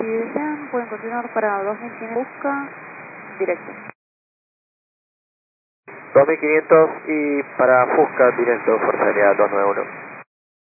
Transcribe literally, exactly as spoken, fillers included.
desean, pueden continuar para dos mil quinientos busca directo. dos mil quinientos y para Fusca directo, Fuerza Aérea dos nueve uno.